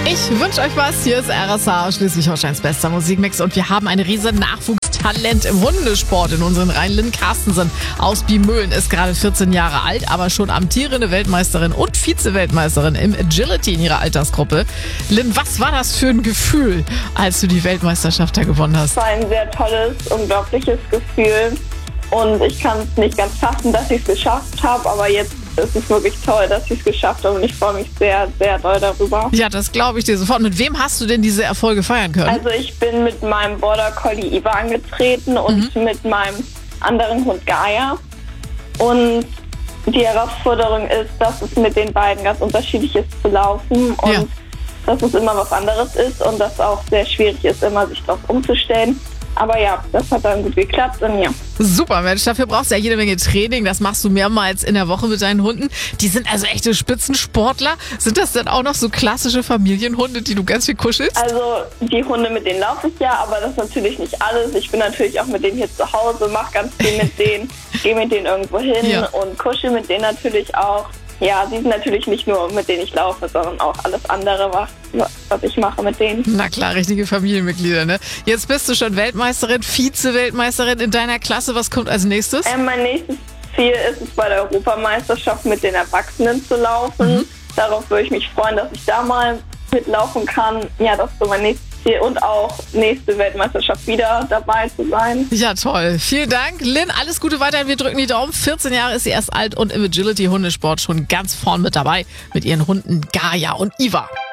Ich wünsche euch was. Hier ist RSA, Schleswig-Holsteins bester Musikmix. Und wir haben ein riesen Nachwuchstalent im Hundesport in unseren Reihen. Lynn Carstensen aus Biemühlen ist gerade 14 Jahre alt, aber schon amtierende Weltmeisterin und Vize-Weltmeisterin im Agility in ihrer Altersgruppe. Lynn, was war das für ein Gefühl, als du die Weltmeisterschaft da gewonnen hast? Es war ein sehr tolles, unglaubliches Gefühl. Und ich kann es nicht ganz fassen, dass ich es geschafft habe, aber jetzt ist es wirklich toll, dass ich es geschafft habe und ich freue mich sehr, sehr doll darüber. Ja, das glaube ich dir sofort. Mit wem hast du denn diese Erfolge feiern können? Also ich bin mit meinem Border Collie Iva angetreten und mit meinem anderen Hund Gaia. Und die Herausforderung ist, dass es mit den beiden ganz unterschiedlich ist zu laufen und dass es immer was anderes ist und dass auch sehr schwierig ist, immer sich darauf umzustellen. Aber ja, das hat dann gut geklappt und ja. Super, Mensch, dafür brauchst du ja jede Menge Training. Das machst du mehrmals in der Woche mit deinen Hunden. Die sind also echte Spitzensportler. Sind das dann auch noch so klassische Familienhunde, die du ganz viel kuschelst? Also die Hunde, mit denen laufe ich ja, aber das ist natürlich nicht alles. Ich bin natürlich auch mit denen hier zu Hause, mache ganz viel mit denen, gehe mit denen irgendwo hin und kuschel mit denen natürlich auch. Ja, die sind natürlich nicht nur, mit denen ich laufe, sondern auch alles andere, was ich mache mit denen. Na klar, richtige Familienmitglieder, ne? Jetzt bist du schon Weltmeisterin, Vize-Weltmeisterin in deiner Klasse. Was kommt als nächstes? Mein nächstes Ziel ist es, bei der Europameisterschaft mit den Erwachsenen zu laufen. Darauf würde ich mich freuen, dass ich da mal mitlaufen kann. Ja, das ist so mein nächstes Ziel. Und auch nächste Weltmeisterschaft wieder dabei zu sein. Ja, toll. Vielen Dank. Lynn, alles Gute weiterhin. Wir drücken die Daumen. 14 Jahre ist sie erst alt und im Agility-Hundesport schon ganz vorn mit dabei mit ihren Hunden Gaia und Iva.